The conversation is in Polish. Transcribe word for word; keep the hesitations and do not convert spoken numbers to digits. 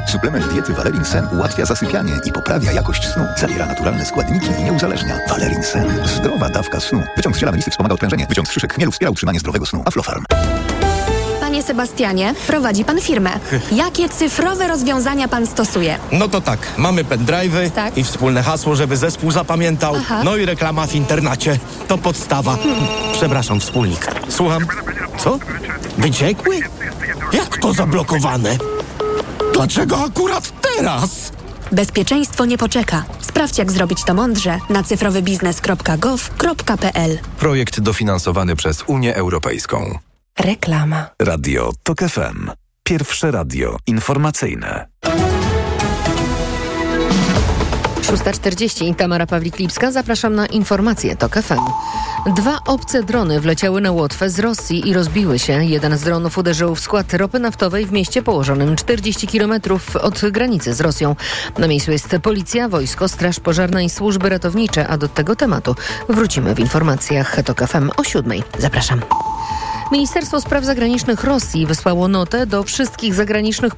Suplement diety Valerin Sen ułatwia zasypianie i poprawia jakość snu. Zawiera naturalne składniki i nie uzależnia. Valerin Sen. Zdrowa dawka snu. Wyciąg z ziela melisy wspomaga odprężenie. Wyciąg z szyszek chmielu wspiera utrzymanie zdrowego snu. Aflofarm. Panie Sebastianie, prowadzi pan firmę. Jakie cyfrowe rozwiązania pan stosuje? No to tak, mamy pendrive'y Tak. i wspólne hasło, żeby zespół zapamiętał. Aha. No i reklama w internecie. To podstawa. Hmm. Przepraszam, wspólnik. Słucham. Co? Wyciekły? Jak to zablokowane? Dlaczego akurat teraz? Bezpieczeństwo nie poczeka. Sprawdź, jak zrobić to mądrze na cyfrowybiznes kropka gov kropka pl. Projekt dofinansowany przez Unię Europejską. Reklama. Radio TOK F M. Pierwsze radio informacyjne. szósta czterdzieści. Tamara Pawlik-Lipska. Zapraszam na informacje TOK F M. Dwa obce drony wleciały na Łotwę z Rosji i rozbiły się. Jeden z dronów uderzył w skład ropy naftowej w mieście położonym czterdzieści kilometrów od granicy z Rosją. Na miejscu jest policja, wojsko, straż pożarna i służby ratownicze, a do tego tematu wrócimy w informacjach TOK F M o siódmej. Zapraszam. Ministerstwo Spraw Zagranicznych Rosji wysłało notę do wszystkich zagranicznych